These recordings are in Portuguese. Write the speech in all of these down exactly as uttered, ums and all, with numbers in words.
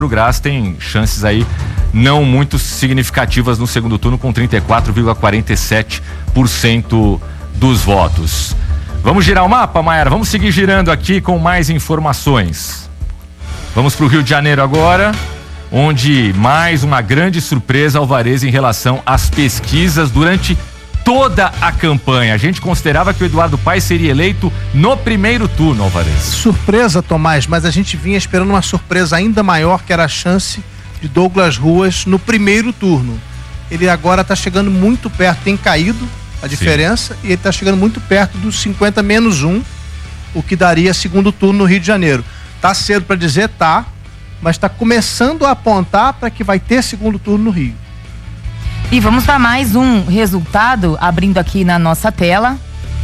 O Graça tem chances aí não muito significativas no segundo turno, com trinta e quatro vírgula quarenta e sete por cento dos votos. Vamos girar o mapa, Mayara? Vamos seguir girando aqui com mais informações. Vamos para o Rio de Janeiro agora, onde mais uma grande surpresa Alvarez em relação às pesquisas durante toda a campanha. A gente considerava que o Eduardo Paes seria eleito no primeiro turno, Alvarez. Surpresa, Tomás, mas a gente vinha esperando uma surpresa ainda maior, que era a chance de Douglas Ruas no primeiro turno. Ele agora está chegando muito perto, tem caído a diferença, Sim. e ele está chegando muito perto dos cinquenta menos um, o que daria segundo turno no Rio de Janeiro. Tá cedo para dizer, tá, mas está começando a apontar para que vai ter segundo turno no Rio. E vamos para mais um resultado, abrindo aqui na nossa tela.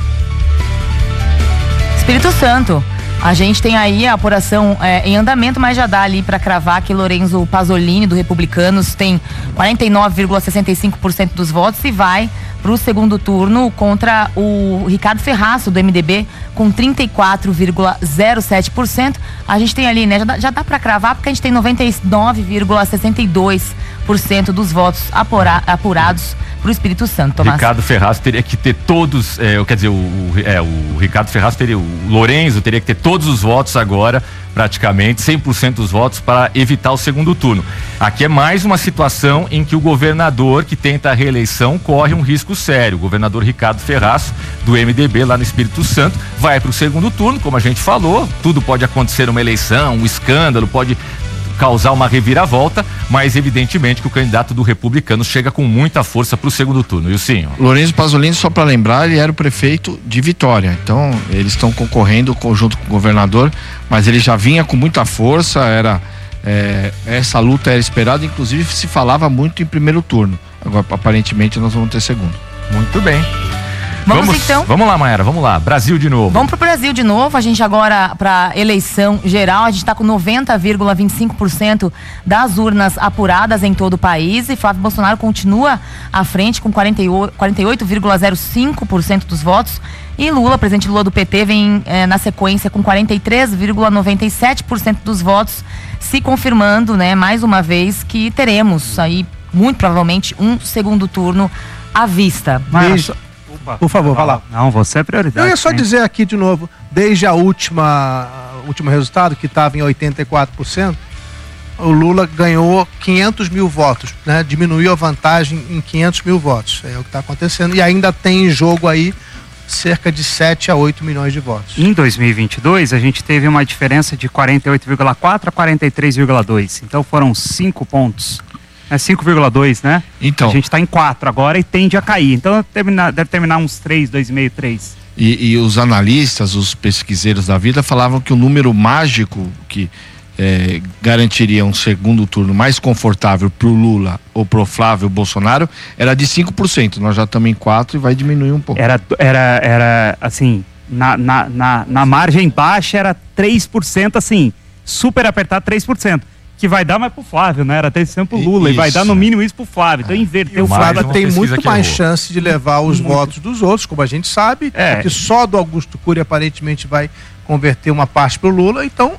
Espírito Santo. A gente tem aí a apuração é, em andamento, mas já dá ali para cravar que Lorenzo Pasolini, do Republicanos, tem quarenta e nove vírgula sessenta e cinco por cento dos votos e vai para o segundo turno contra o Ricardo Ferraço, do M D B, com trinta e quatro vírgula zero sete por cento. A gente tem ali, né, já dá, já dá para cravar, porque a gente tem noventa e nove vírgula sessenta e dois por cento dos votos apura, apurados para o Espírito Santo, Tomás. Ricardo Ferraz teria que ter todos, é, quer dizer, o, o, é, o Ricardo Ferraz teria, o Lorenzo teria que ter todos os votos agora, praticamente, cem por cento dos votos para evitar o segundo turno. Aqui é mais uma situação em que o governador que tenta a reeleição corre um risco sério. O governador Ricardo Ferraz, do M D B, lá no Espírito Santo, vai para o segundo turno, como a gente falou, tudo pode acontecer numa eleição, um escândalo, pode causar uma reviravolta, mas evidentemente que o candidato do Republicano chega com muita força para o segundo turno. E o senhor? Lorenzo Pasolini, só para lembrar, ele era o prefeito de Vitória, então eles estão concorrendo junto com o governador, mas ele já vinha com muita força, era é, essa luta era esperada, inclusive se falava muito em primeiro turno. Agora aparentemente nós vamos ter segundo. Muito bem. Vamos, vamos então? Vamos lá, Mayara, vamos lá. Brasil de novo. Vamos pro Brasil de novo. A gente agora, para eleição geral, a gente está com noventa vírgula vinte e cinco por cento das urnas apuradas em todo o país. E Flávio Bolsonaro continua à frente com quarenta e oito vírgula zero cinco por cento dos votos. E Lula, presidente Lula do P T, vem eh, na sequência com quarenta e três vírgula noventa e sete por cento dos votos, se confirmando, né, mais uma vez que teremos aí, muito provavelmente, um segundo turno à vista. Mas... Por favor, vai lá. Não, você é prioridade. Eu ia só sim. dizer aqui de novo, desde a última, último resultado, que estava em oitenta e quatro por cento, o Lula ganhou quinhentos mil votos, né? Diminuiu a vantagem em quinhentos mil votos. É o que está acontecendo. E ainda tem em jogo aí cerca de sete a oito milhões de votos. Em dois mil e vinte e dois, a gente teve uma diferença de quarenta e oito vírgula quatro a quarenta e três vírgula dois. Então foram cinco pontos. É cinco vírgula dois, né? Então. A gente está em quatro agora e tende a cair. Então deve terminar, deve terminar uns três, dois vírgula cinco, três. E, e os analistas, os pesquiseiros da vida falavam que o número mágico que é, garantiria um segundo turno mais confortável pro Lula ou pro Flávio Bolsonaro era de cinco por cento. Nós já estamos em quatro por cento e vai diminuir um pouco. Era, era, era assim, na, na, na, na margem baixa era três por cento, assim, super apertado três por cento. Que vai dar mais pro Flávio, né? Era três por cento pro Lula, isso. E vai dar no mínimo isso pro Flávio. Então inverteu o Flávio. tem muito mais errou. chance de levar os muito. votos dos outros, como a gente sabe, é. que só do Augusto Cury aparentemente vai converter uma parte pro Lula. Então,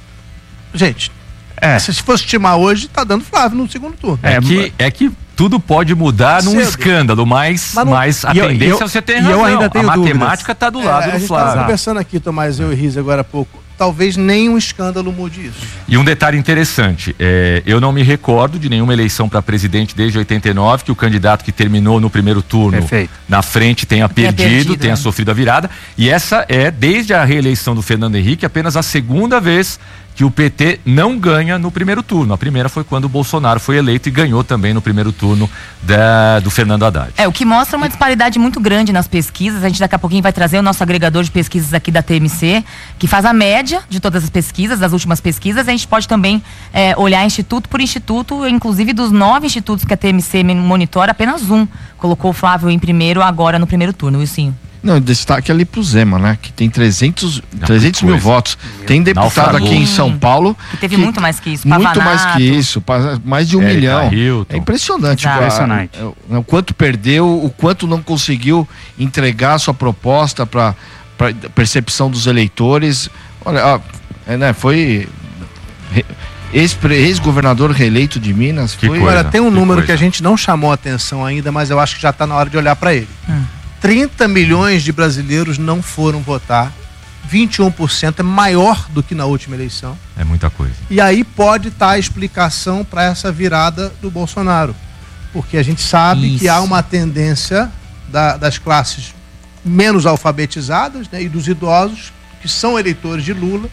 gente, é. se fosse estimar hoje, tá dando Flávio no segundo turno. É, é, que, é que tudo pode mudar num Cedo. escândalo, mas, mas, não, mas a eu, tendência eu, você tem razão. Eu ainda tenho a dúvidas. matemática tá do é, lado a do gente Flávio. Tava conversando aqui, Tomás, eu e Riz agora há pouco. Talvez nenhum escândalo mude isso. E um detalhe interessante, é, eu não me recordo de nenhuma eleição para presidente desde oitenta e nove que o candidato que terminou no primeiro turno Perfeito. na frente tenha perdido, tenha, perdido, tenha né? sofrido a virada. E essa é, desde a reeleição do Fernando Henrique, apenas a segunda vez que o P T não ganha no primeiro turno. A primeira foi quando o Bolsonaro foi eleito e ganhou também no primeiro turno da, do Fernando Haddad. É, o que mostra uma disparidade muito grande nas pesquisas. A gente daqui a pouquinho vai trazer o nosso agregador de pesquisas aqui da T M C, que faz a média de todas as pesquisas, das últimas pesquisas. A gente pode também é, olhar instituto por instituto, inclusive dos nove institutos que a T M C monitora, apenas um colocou o Flávio em primeiro agora no primeiro turno, Wilson. Não, destaque ali pro Zema, né? Que tem trezentos mil votos. Tem deputado aqui em São Paulo. Que teve que, muito mais que isso. Muito mais que isso. Mais de um Érica milhão. Hilton. É impressionante. Exato. Impressionante. O, o quanto perdeu, o quanto não conseguiu entregar a sua proposta para percepção dos eleitores. Olha, ó, é, né? Foi. ex-governador reeleito de Minas. Que foi... coisa, Olha, tem um que número coisa. que a gente não chamou a atenção ainda, mas eu acho que já está na hora de olhar para ele. Hum. trinta milhões de brasileiros não foram votar. vinte e um por cento é maior do que na última eleição. É muita coisa. E aí pode estar a explicação para essa virada do Bolsonaro. Porque a gente sabe Isso. que há uma tendência da, das classes menos alfabetizadas, né, e dos idosos, que são eleitores de Lula,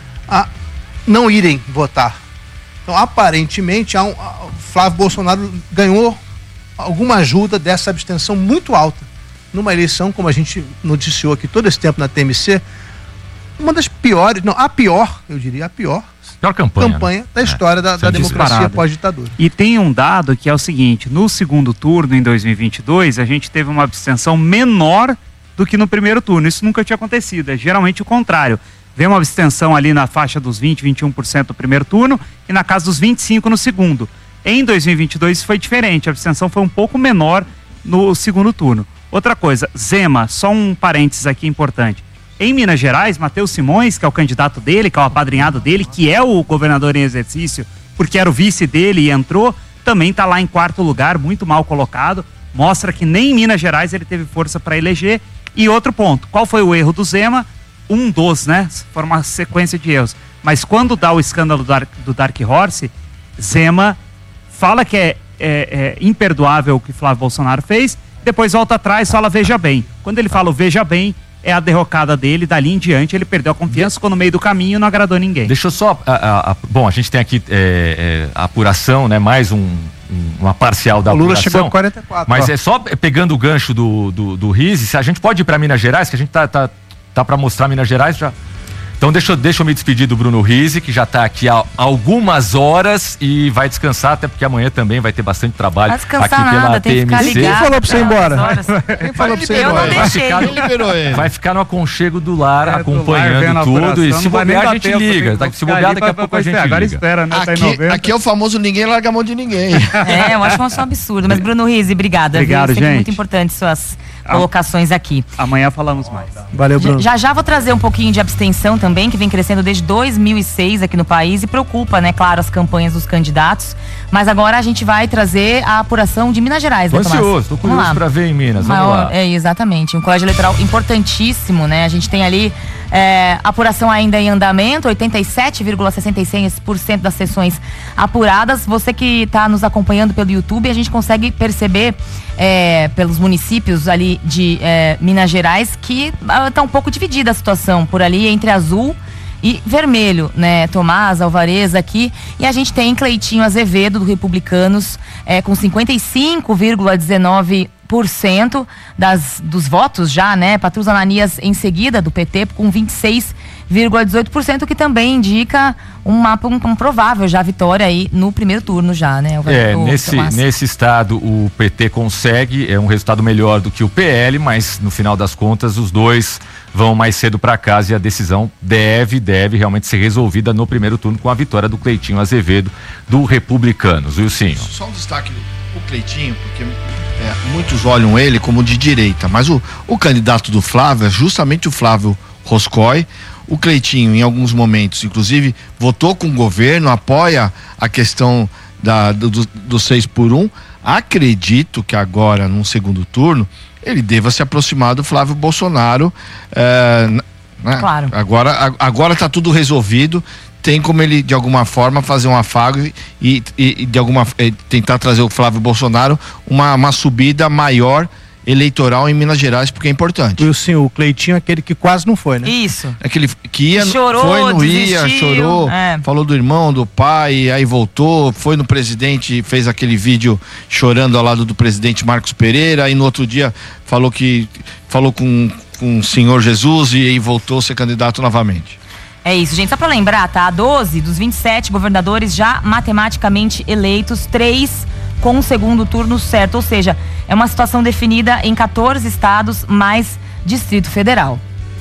a não irem votar. Então, aparentemente, há um, a, Flávio Bolsonaro ganhou alguma ajuda dessa abstenção muito alta. Numa eleição, como a gente noticiou aqui todo esse tempo na T M C, uma das piores, não, a pior, eu diria, a pior, pior campanha, campanha né? da história é, da, da democracia pós-ditadura. E tem um dado que é o seguinte: no segundo turno, em dois mil e vinte e dois, a gente teve uma abstenção menor do que no primeiro turno. Isso nunca tinha acontecido, é geralmente o contrário. Vem uma abstenção ali na faixa dos vinte, vinte e um por cento no primeiro turno e na casa dos vinte e cinco por cento no segundo. Em dois mil e vinte e dois isso foi diferente, a abstenção foi um pouco menor no segundo turno. Outra coisa, Zema, só um parênteses aqui importante. Em Minas Gerais, Matheus Simões, que é o candidato dele, que é o apadrinhado dele, que é o governador em exercício, porque era o vice dele e entrou, também está lá em quarto lugar, muito mal colocado. Mostra que nem em Minas Gerais ele teve força para eleger. E outro ponto, qual foi o erro do Zema? Um dos, né? Foi uma sequência de erros. Mas quando dá o escândalo do Dark, do Dark Horse, Zema fala que é, é, é imperdoável o que Flávio Bolsonaro fez, depois volta atrás e fala veja bem. Quando ele fala o veja bem, é a derrocada dele, dali em diante ele perdeu a confiança, ficou no meio do caminho e não agradou ninguém. Deixa eu só, a, a, a, bom, a gente tem aqui é, é, a apuração, né, mais um, um, uma parcial da o Lula apuração. Chegou a quarenta e quatro. Mas ó. é só pegando o gancho do, do, do Rizzi, se a gente pode ir para Minas Gerais, que a gente tá, tá, tá para mostrar Minas Gerais já. Então deixa, eu- deixa eu me despedir do Bruno Rizzi, que já está aqui há algumas horas e vai descansar, até porque amanhã também vai ter bastante trabalho Vai descansar aqui pela nada, tem que ficar T M C. ligado. Quem falou pra você ir embora? Horas. Quem falou pra você ir Eu não embora? deixei. ficar no- Quem liberou ele? Vai ficar no aconchego do lar, É, do lar, acompanhando vendo a tudo. apuração, E não se vai nem bobear, a dar gente tempo, tem liga. que Tá? Se ficar bobear, ali daqui pra- a pouco pra a gente ver. Agora liga. espera, né? Tá em Aqui, novembro. aqui é o famoso ninguém larga a mão de ninguém. É, eu acho um absurdo. Mas, Bruno Rizzi, obrigada. Obrigado, viu? Sempre gente. muito importante suas colocações aqui. Amanhã falamos mais. Valeu, Bruno. Já já vou trazer um pouquinho de abstenção também, que vem crescendo desde dois mil e seis aqui no país e preocupa, né, claro, as campanhas dos candidatos. Mas agora a gente vai trazer a apuração de Minas Gerais, Tô né, Tomás? ansioso, tô Vamos curioso lá. pra ver em Minas. Vamos Maior- lá. É, exatamente. Um colégio eleitoral importantíssimo, né? A gente tem ali é, apuração ainda em andamento, oitenta e sete vírgula sessenta e seis por cento das sessões apuradas. Você que está nos acompanhando pelo YouTube, a gente consegue perceber é, pelos municípios ali de é, Minas Gerais que está um pouco dividida a situação por ali entre azul e vermelho, né? Tomás, Alvarez aqui. E a gente tem Cleitinho Azevedo, do Republicanos, é, com cinquenta e cinco vírgula dezenove por cento das, dos votos já, né? Patrus Ananias em seguida, do P T, com vinte e seis vírgula dezoito por cento, que também indica um mapa, um, um provável já vitória aí no primeiro turno já, né? O, É, o nesse, Tomás. nesse estado o P T consegue, é um resultado melhor do que o P L, mas no final das contas os dois vão mais cedo para casa e a decisão deve, deve realmente ser resolvida no primeiro turno com a vitória do Cleitinho Azevedo, do Republicanos. Wilsinho. Só um destaque o Cleitinho, porque é, muitos olham ele como de direita, mas o, o candidato do Flávio é justamente o Flávio Roscoe. O Cleitinho, em alguns momentos, inclusive, votou com o governo, apoia a questão da, do, do seis por um. Acredito que agora, num segundo turno, ele deva se aproximar do Flávio Bolsonaro. É, né? Claro. Agora, agora está tudo resolvido. Tem como ele, de alguma forma, fazer um afago e, e, e de alguma eh, tentar trazer o Flávio Bolsonaro uma, uma subida maior eleitoral em Minas Gerais, porque é importante. Wilson, o Cleitinho é aquele que quase não foi, né? Isso. Aquele que ia, Chorou, foi, não ia, desistiu, chorou, é. falou do irmão, do pai, aí voltou, foi no presidente, fez aquele vídeo chorando ao lado do presidente Marcos Pereira, aí no outro dia falou que falou com, com o Senhor Jesus e aí voltou a ser candidato novamente. É isso, gente. Só pra lembrar, tá? doze dos vinte e sete governadores já matematicamente eleitos, três com o segundo turno certo. Ou seja, é uma situação definida em quatorze estados mais Distrito Federal.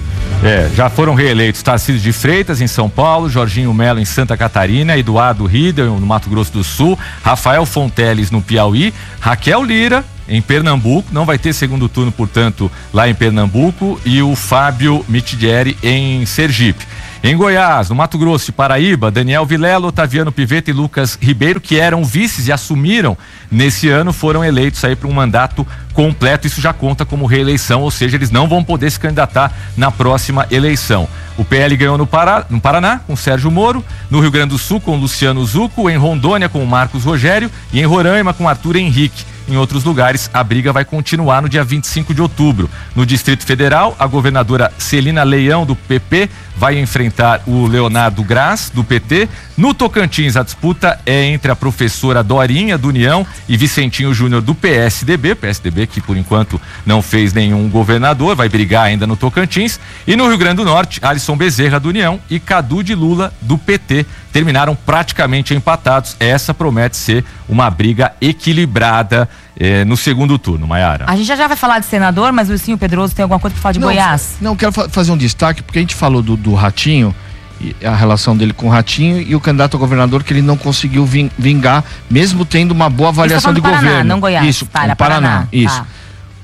É, já foram reeleitos Tarcísio de Freitas em São Paulo, Jorginho Melo em Santa Catarina, Eduardo Riedel no Mato Grosso do Sul, Rafael Fonteles no Piauí, Raquel Lira em Pernambuco, não vai ter segundo turno, portanto, lá em Pernambuco, e o Fábio Mitidieri em Sergipe. Em Goiás, no Mato Grosso e Paraíba, Daniel Vilela, Otaviano Pivetta e Lucas Ribeiro, que eram vices e assumiram nesse ano, foram eleitos aí para um mandato completo. Isso já conta como reeleição, ou seja, eles não vão poder se candidatar na próxima eleição. O P L ganhou no, Pará, no Paraná, com Sérgio Moro, no Rio Grande do Sul, com Luciano Zucco, em Rondônia, com Marcos Rogério e em Roraima, com Arthur Henrique. Em outros lugares, a briga vai continuar no dia vinte e cinco de outubro. No Distrito Federal, a governadora Celina Leão, do P P, vai enfrentar o Leonardo Graz, do P T. No Tocantins, a disputa é entre a professora Dorinha, do União, e Vicentinho Júnior, do P S D B. P S D B que, por enquanto, não fez nenhum governador, vai brigar ainda no Tocantins. E no Rio Grande do Norte, Alisson Bezerra, do União, e Cadu de Lula, do P T. Terminaram praticamente empatados. Essa promete ser uma briga equilibrada eh, no segundo turno, Maiara. A gente já, já vai falar de senador, mas o Wilsinho Pedroso tem alguma coisa para falar de não, Goiás? Não, quero fa- fazer um destaque, porque a gente falou do, do Ratinho, e a relação dele com o Ratinho e o candidato a governador que ele não conseguiu ving, vingar, mesmo tendo uma boa avaliação de Paraná, governo. Não Goiás. Isso, para, o Paraná, Paraná. isso. Tá.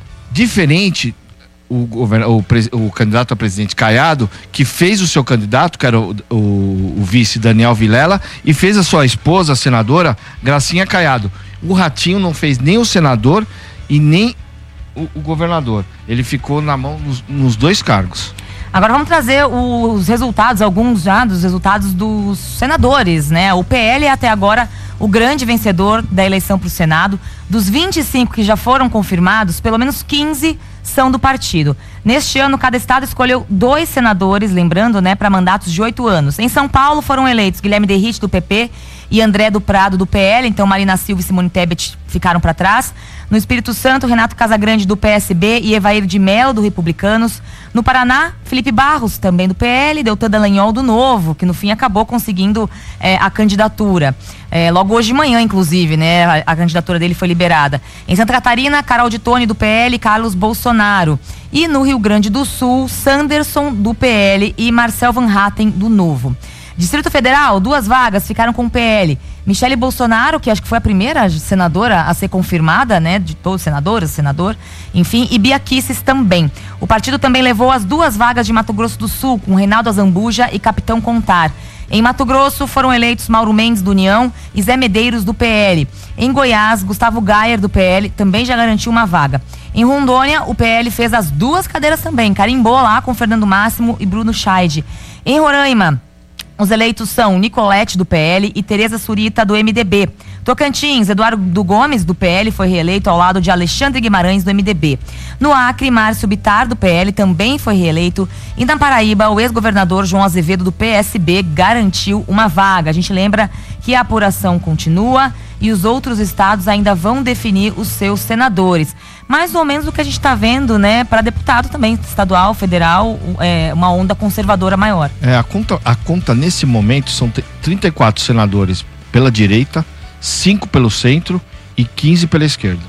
Diferente o, govern, o, pres, o candidato a presidente Caiado, que fez o seu candidato, que era o, o, o vice Daniel Vilela, e fez a sua esposa, a senadora Gracinha Caiado. O Ratinho não fez nem o senador e nem o, o governador. Ele ficou na mão nos, nos dois cargos. Agora vamos trazer os resultados, alguns já dos resultados dos senadores, né? O P L é até agora o grande vencedor da eleição para o Senado. Dos vinte e cinco que já foram confirmados, pelo menos quinze são do partido. Neste ano, cada estado escolheu dois senadores, lembrando, né, para mandatos de oito anos. Em São Paulo foram eleitos Guilherme Derrite, do P P, e André do Prado, do P L, então Marina Silva e Simone Tebet ficaram para trás. No Espírito Santo, Renato Casagrande, do P S B, e Evair de Mello, do Republicanos. No Paraná, Felipe Barros, também do P L, Deltan Dallagnol, do Novo, que no fim acabou conseguindo é, a candidatura. É, logo hoje de manhã, inclusive, né, a, a candidatura dele foi liberada. Em Santa Catarina, Carol de Tone, do P L, Carlos Bolsonaro. E no Rio Grande do Sul, Sanderson, do P L, e Marcel Van Hatten, do Novo. Distrito Federal, duas vagas ficaram com o P L. Michele Bolsonaro, que acho que foi a primeira senadora a ser confirmada, né? De todos, senadoras, senador, enfim, e Bia Kicis também. O partido também levou as duas vagas de Mato Grosso do Sul, com Reinaldo Azambuja e Capitão Contar. Em Mato Grosso foram eleitos Mauro Mendes, do União, e Zé Medeiros, do P L. Em Goiás, Gustavo Gayer, do P L, também já garantiu uma vaga. Em Rondônia, o P L fez as duas cadeiras também, carimbou lá com Fernando Máximo e Bruno Scheide. Em Roraima, os eleitos são Nicolete, do P L, e Tereza Surita, do M D B. Tocantins, Eduardo Gomes, do P L, foi reeleito ao lado de Alexandre Guimarães, do M D B. No Acre, Márcio Bittar, do P L, também foi reeleito. E na Paraíba, o ex-governador João Azevedo, do P S B, garantiu uma vaga. A gente lembra que a apuração continua e os outros estados ainda vão definir os seus senadores. Mais ou menos o que a gente está vendo, né, para deputado também, estadual, federal, é, uma onda conservadora maior. É, a conta, a conta nesse momento são trinta e quatro senadores pela direita, cinco pelo centro e quinze pela esquerda.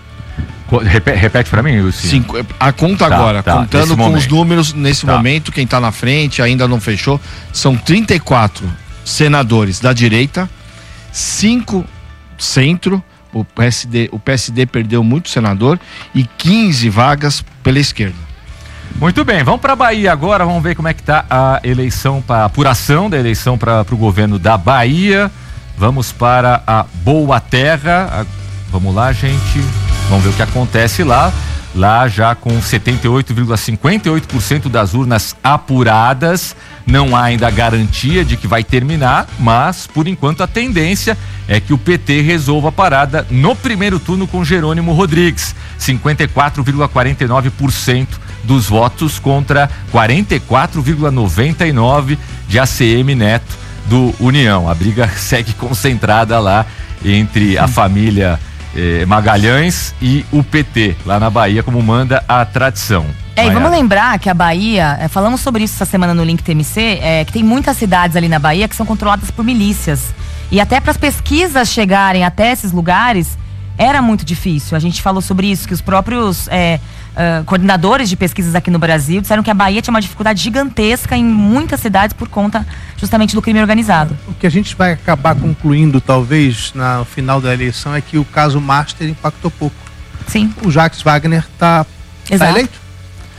Repete, repete para mim, Luciano. Cinco, a conta tá, agora, tá, contando com momento. os números nesse tá. momento, quem está na frente ainda não fechou, são trinta e quatro senadores da direita, cinco centro, o P S D, o P S D perdeu muito senador, e quinze vagas pela esquerda. Muito bem, vamos para a Bahia agora, vamos ver como é que tá a eleição, a apuração da eleição para o governo da Bahia. Vamos para a Boa Terra. A, vamos lá, gente. Vamos ver o que acontece lá. Lá já com setenta e oito vírgula cinquenta e oito por cento das urnas apuradas. Não há ainda garantia de que vai terminar, mas por enquanto a tendência é que o P T resolva a parada no primeiro turno com Jerônimo Rodrigues. cinquenta e quatro vírgula quarenta e nove por cento dos votos contra quarenta e quatro vírgula noventa e nove por cento de A C M Neto do União. A briga segue concentrada lá entre a família eh, Magalhães e o P T, lá na Bahia, como manda a tradição. É, e vamos lembrar que a Bahia, é, falamos sobre isso essa semana no Link T M C, é, que tem muitas cidades ali na Bahia que são controladas por milícias. E até para as pesquisas chegarem até esses lugares, era muito difícil. A gente falou sobre isso, que os próprios é, uh, coordenadores de pesquisas aqui no Brasil disseram que a Bahia tinha uma dificuldade gigantesca em muitas cidades por conta justamente do crime organizado. O que a gente vai acabar concluindo, talvez, no final da eleição, é que o caso Master impactou pouco. Sim. O Jacques Wagner está tá eleito?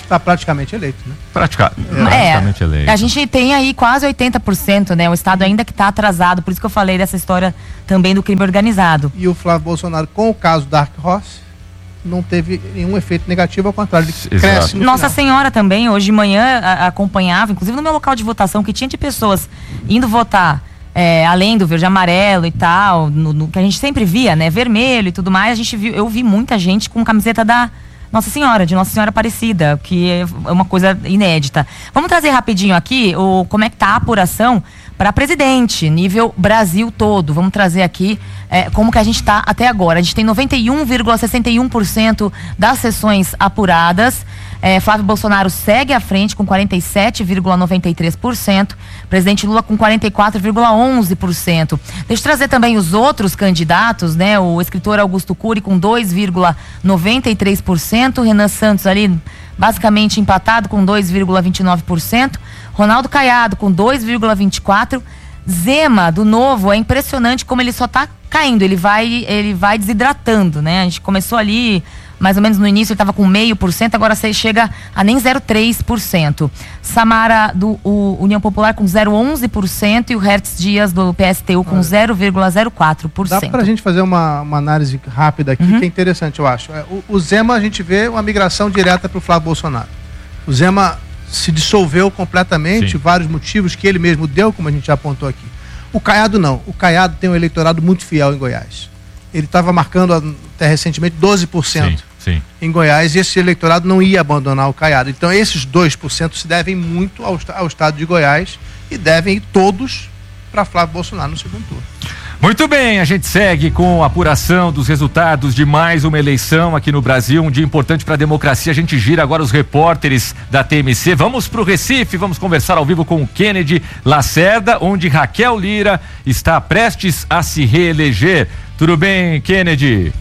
está praticamente eleito, né? Pratica, É, praticamente eleito. A gente tem aí quase oitenta por cento, né? O Estado ainda que está atrasado, por isso que eu falei dessa história também do crime organizado. E o Flávio Bolsonaro, com o caso Dark Horse, não teve nenhum efeito negativo, ao contrário, ele Exato. cresce no Nossa final. Senhora também, hoje de manhã, a, acompanhava, inclusive no meu local de votação, que tinha de pessoas indo votar, é, além do verde e amarelo e tal, no, no, que a gente sempre via, né? Vermelho e tudo mais, a gente viu, eu vi muita gente com camiseta da Nossa Senhora, de Nossa Senhora Aparecida, que é uma coisa inédita. Vamos trazer rapidinho aqui o, como é que tá a apuração para presidente, nível Brasil todo. Vamos trazer aqui é, como que a gente está até agora. A gente tem noventa e um vírgula sessenta e um por cento das sessões apuradas. É, Flávio Bolsonaro segue à frente com quarenta e sete vírgula noventa e três por cento. Presidente Lula com quarenta e quatro vírgula onze por cento. Deixa eu trazer também os outros candidatos, né? O escritor Augusto Cury com dois vírgula noventa e três por cento. Renan Santos ali basicamente empatado com dois vírgula vinte e nove por cento. Ronaldo Caiado com dois vírgula vinte e quatro por cento. Zema, do Novo, é impressionante como ele só está caindo, ele vai, ele vai desidratando, né? A gente começou ali, mais ou menos no início, ele estava com meio por cento, agora você chega a nem zero vírgula três por cento. Samara, do o, União Popular, com zero vírgula onze por cento e o Hertz Dias, do P S T U, com zero vírgula zero quatro por cento. Dá pra gente fazer uma, uma análise rápida aqui, Uhum. que é interessante, eu acho. É, o, o Zema, a gente vê uma migração direta pro Flávio Bolsonaro. O Zema se dissolveu completamente, Sim. vários motivos que ele mesmo deu, como a gente já apontou aqui. O Caiado não. O Caiado tem um eleitorado muito fiel em Goiás. Ele estava marcando até recentemente doze por cento Sim, sim. em Goiás e esse eleitorado não ia abandonar o Caiado. Então esses dois por cento se devem muito ao, ao estado de Goiás e devem ir todos para Flávio Bolsonaro no segundo turno. Muito bem, a gente segue com a apuração dos resultados de mais uma eleição aqui no Brasil, um dia importante para a democracia. A gente gira agora os repórteres da T M C. Vamos para o Recife, vamos conversar ao vivo com o Kennedy Lacerda, onde Raquel Lira está prestes a se reeleger. Tudo bem, Kennedy?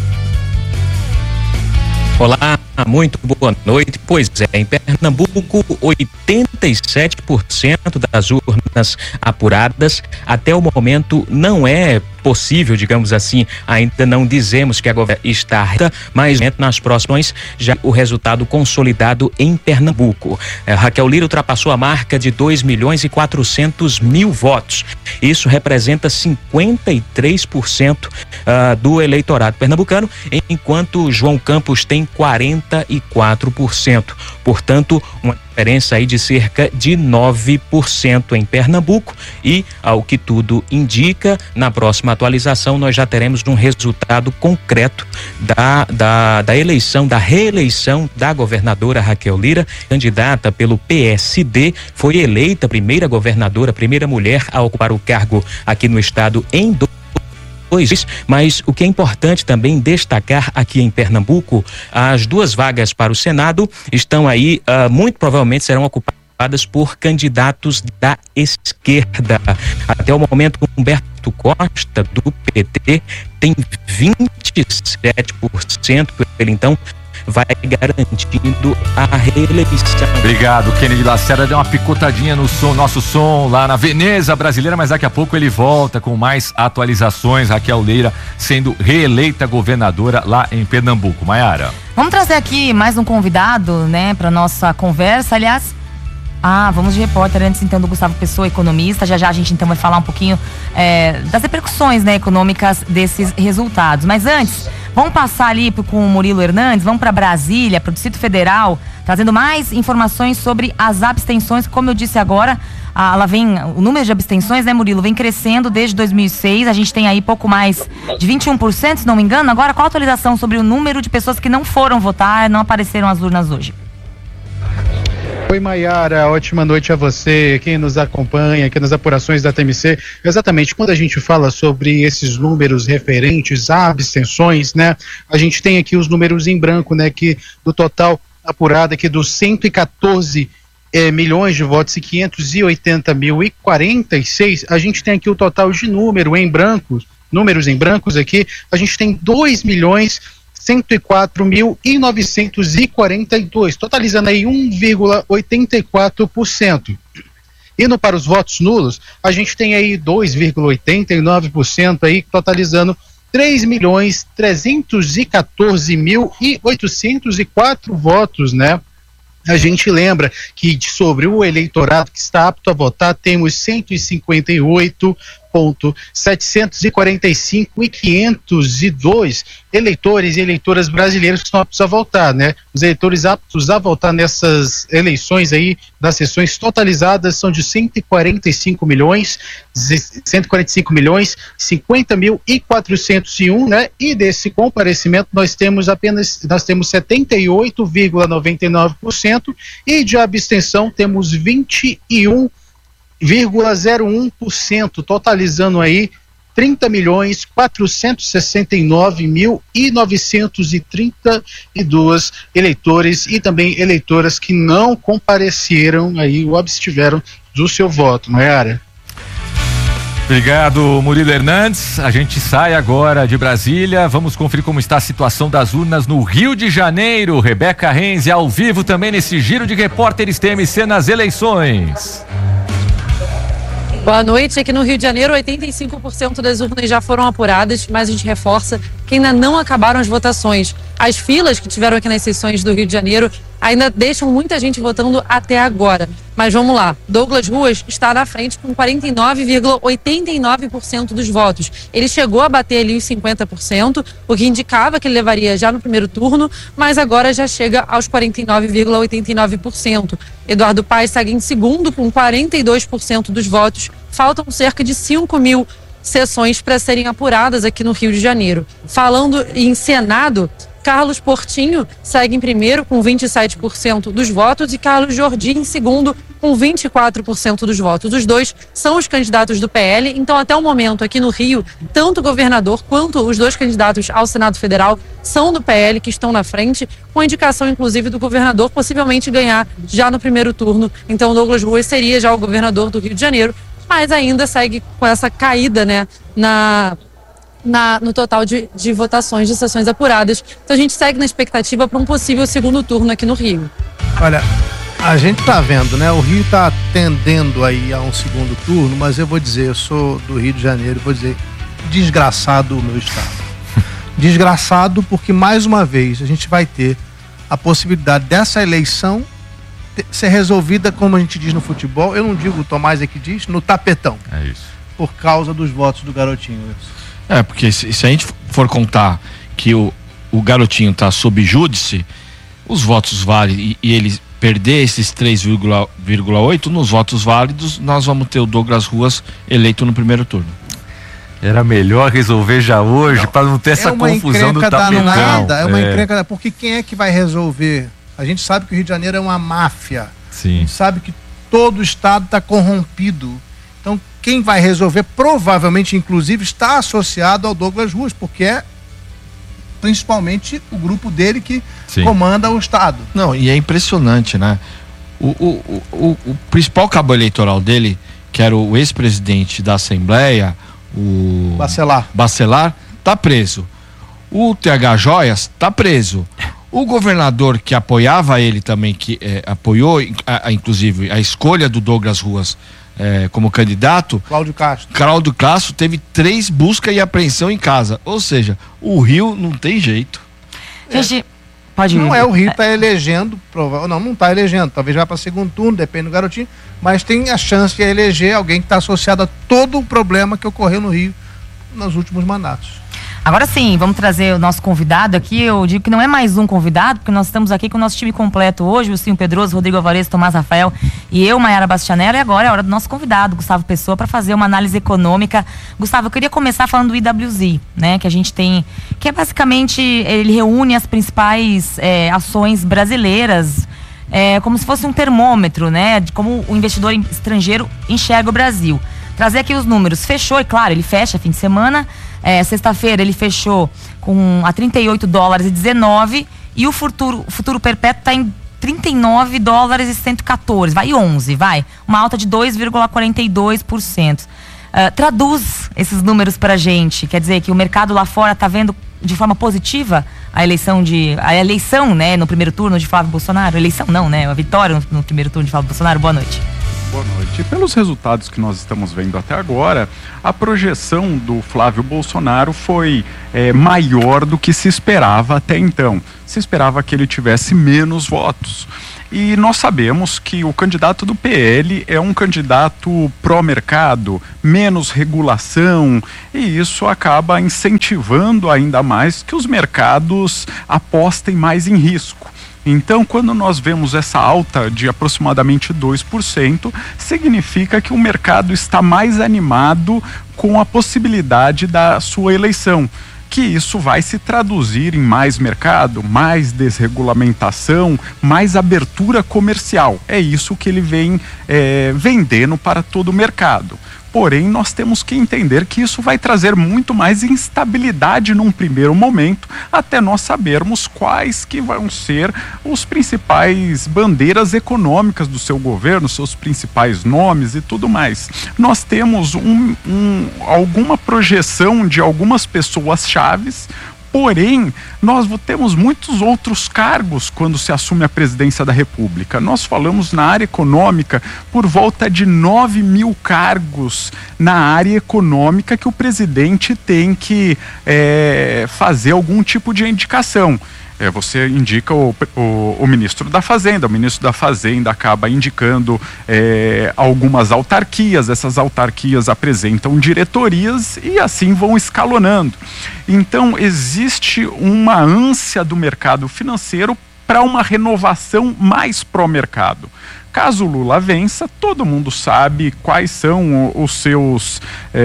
Olá, muito boa noite. Pois é, em Pernambuco, oitenta e sete por cento das urnas apuradas. Até o momento não é possível, digamos assim, ainda não dizemos que a governo está reta, mas nas próximas já o resultado consolidado em Pernambuco. É, Raquel Lira ultrapassou a marca de dois milhões e quatrocentos mil votos. Isso representa cinquenta e três por cento uh, do eleitorado pernambucano, enquanto João Campos tem quarenta e quatro por cento. Portanto, uma diferença aí de cerca de nove por cento em Pernambuco e, ao que tudo indica, na próxima atualização nós já teremos um resultado concreto da, da, da eleição, da reeleição da governadora Raquel Lira, candidata pelo P S D, foi eleita a primeira governadora, a primeira mulher a ocupar o cargo aqui no estado em dois mas o que é importante também destacar aqui em Pernambuco, as duas vagas para o Senado estão aí, uh, muito provavelmente serão ocupadas por candidatos da esquerda. Até o momento, Humberto Costa, do P T, tem vinte e sete por cento, ele então vai garantindo a reeleição. Obrigado, Kennedy Lacerda. Deu uma picotadinha no som, nosso som lá na Veneza brasileira, mas daqui a pouco ele volta com mais atualizações. Raquel Lira sendo reeleita governadora lá em Pernambuco. Maiara. Vamos trazer aqui mais um convidado, né, para nossa conversa. Aliás, ah, vamos de repórter antes então do Gustavo Pessoa, economista. Já já a gente então vai falar um pouquinho é, das repercussões, né, econômicas desses resultados. Mas antes, vamos passar ali com o Murilo Hernandes, vamos para Brasília, para o Distrito Federal, trazendo mais informações sobre as abstenções. Como eu disse agora, a, ela vem, o número de abstenções, né, Murilo, vem crescendo desde dois mil e seis. A gente tem aí pouco mais de vinte e um por cento, se não me engano. Agora, qual a atualização sobre o número de pessoas que não foram votar, não apareceram às urnas hoje? Oi, Maiara, ótima noite a você, quem nos acompanha aqui nas apurações da T M C. Exatamente, quando a gente fala sobre esses números referentes a abstenções, né, a gente tem aqui os números em branco, né, que do total apurado aqui dos cento e quatorze eh, milhões de votos e quinhentos e oitenta mil e quarenta e seis, a gente tem aqui o total de número em brancos, números em brancos aqui, a gente tem dois milhões cento e quatro mil e novecentos e quarenta e dois, totalizando aí um vírgula oitenta e quatro por cento. Indo para os votos nulos, a gente tem aí dois vírgula oitenta e nove por cento aí, totalizando três milhões trezentos e quatorze mil e oitocentos e quatro votos, né? A gente lembra que sobre o eleitorado que está apto a votar, temos cento e cinquenta e oito ponto setecentos e quarenta e cinco e quinhentos e dois eleitores e eleitoras brasileiros que estão aptos a votar, né? Os eleitores aptos a votar nessas eleições aí, das sessões totalizadas, são de cento e quarenta e cinco milhões, cento e quarenta e cinco milhões, cinquenta mil e quatrocentos e um, né? E desse comparecimento nós temos apenas, nós temos setenta e oito vírgula noventa e nove por cento e de abstenção temos vinte e um vírgula zero um por cento, totalizando aí trinta milhões quatrocentos e sessenta e nove mil e novecentos e trinta e dois eleitores e também eleitoras que não compareceram aí ou abstiveram do seu voto, Maiara. Obrigado, Murilo Hernandes. A gente sai agora de Brasília. Vamos conferir como está a situação das urnas no Rio de Janeiro. Rebeca Renze ao vivo também nesse giro de repórteres T M C nas eleições. Boa noite. Aqui no Rio de Janeiro, oitenta e cinco por cento das urnas já foram apuradas, mas a gente reforça que ainda não acabaram as votações. As filas que tiveram aqui nas sessões do Rio de Janeiro ainda deixam muita gente votando até agora. Mas vamos lá. Douglas Ruas está na frente com quarenta e nove vírgula oitenta e nove por cento dos votos. Ele chegou a bater ali os cinquenta por cento, o que indicava que ele levaria já no primeiro turno, mas agora já chega aos quarenta e nove vírgula oitenta e nove por cento. Eduardo Paes segue em segundo com quarenta e dois por cento dos votos. Faltam cerca de cinco mil sessões para serem apuradas aqui no Rio de Janeiro. Falando em Senado, Carlos Portinho segue em primeiro com vinte e sete por cento dos votos e Carlos Jordi em segundo com vinte e quatro por cento dos votos. Os dois são os candidatos do P L, então até o momento aqui no Rio, tanto o governador quanto os dois candidatos ao Senado Federal são do P L, que estão na frente, com a indicação inclusive do governador possivelmente ganhar já no primeiro turno. Então Douglas Ruas seria já o governador do Rio de Janeiro, mas ainda segue com essa caída, né, na... Na, no total de, de votações, de sessões apuradas. Então a gente segue na expectativa para um possível segundo turno aqui no Rio. Olha, a gente tá vendo, né? O Rio tá tendendo aí a um segundo turno, mas eu vou dizer, eu sou do Rio de Janeiro, vou dizer, desgraçado o meu estado. Desgraçado porque, mais uma vez, a gente vai ter a possibilidade dessa eleição ter, ser resolvida, como a gente diz no futebol, eu não digo, o Tomás é que diz, no tapetão. É isso. Por causa dos votos do garotinho. É, porque se, se a gente for contar que o, o garotinho tá sob júdice, os votos válidos e, e ele perder esses três vírgula oito, nos votos válidos, nós vamos ter o Douglas Ruas eleito no primeiro turno. Era melhor resolver já hoje, para não ter essa é uma confusão do tapetão. Nada, é uma é. encrenca, porque quem é que vai resolver? A gente sabe que o Rio de Janeiro é uma máfia. Sim. A gente sabe que todo o estado está corrompido. Então, quem vai resolver, provavelmente, inclusive, está associado ao Douglas Ruas, porque é principalmente o grupo dele que Sim. comanda o estado. Não, e é impressionante, né? O, o, o, o principal cabo eleitoral dele, que era o ex-presidente da Assembleia, o Bacelar, Bacelar, tá preso. O T H Joias tá preso. O governador que apoiava ele também, que eh, apoiou, a, a, inclusive, a escolha do Douglas Ruas É, como candidato, Cláudio Castro. Cláudio Castro teve três busca e apreensão em casa. Ou seja, o Rio não tem jeito. Gente, é. pode ir. Não é o Rio tá elegendo, prova... não, não tá elegendo, talvez vá para segundo turno, depende do garotinho, mas tem a chance de eleger alguém que está associado a todo o problema que ocorreu no Rio nos últimos mandatos. Agora sim, vamos trazer o nosso convidado aqui. Eu digo que não é mais um convidado, porque nós estamos aqui com o nosso time completo hoje, o Silvio Pedroso, Rodrigo Alvarez, Tomás Rafael e eu, Maiara Bastianello. E agora é a hora do nosso convidado, Gustavo Pessoa, para fazer uma análise econômica. Gustavo, eu queria começar falando do I W Z, né? Que a gente tem, que é basicamente, ele reúne as principais é, ações brasileiras, é, como se fosse um termômetro, né? De como o investidor estrangeiro enxerga o Brasil. Trazer aqui os números. Fechou, e claro, ele fecha fim de semana. É, sexta-feira ele fechou com a trinta e oito dólares e dezenove e o futuro, o futuro perpétuo está em trinta e nove dólares e cento e quatorze, vai onze, vai. Uma alta de dois vírgula quarenta e dois por cento. Uh, traduz esses números pra gente, quer dizer que o mercado lá fora está vendo de forma positiva a eleição de a eleição, né, no primeiro turno de Flávio Bolsonaro. Eleição não, né, a vitória no, no primeiro turno de Flávio Bolsonaro. Boa noite. Boa noite. Pelos resultados que nós estamos vendo até agora, a projeção do Flávio Bolsonaro foi é, maior do que se esperava até então. Se esperava que ele tivesse menos votos. E nós sabemos que o candidato do P L é um candidato pró-mercado, menos regulação, e isso acaba incentivando ainda mais que os mercados apostem mais em risco. Então, quando nós vemos essa alta de aproximadamente dois por cento, significa que o mercado está mais animado com a possibilidade da sua eleição, que isso vai se traduzir em mais mercado, mais desregulamentação, mais abertura comercial. É isso que ele vem é, vendendo para todo o mercado. Porém, nós temos que entender que isso vai trazer muito mais instabilidade num primeiro momento, até nós sabermos quais que vão ser os principais bandeiras econômicas do seu governo, seus principais nomes e tudo mais. Nós temos um, um, alguma projeção de algumas pessoas-chaves, porém, nós temos muitos outros cargos quando se assume a presidência da República. Nós falamos na área econômica por volta de nove mil cargos na área econômica que o presidente tem que é, fazer algum tipo de indicação. É, você indica o, o, o ministro da Fazenda, o ministro da Fazenda acaba indicando é, algumas autarquias, essas autarquias apresentam diretorias e assim vão escalonando. Então existe uma ânsia do mercado financeiro para uma renovação mais pró-mercado. Caso o Lula vença, todo mundo sabe quais são os seus,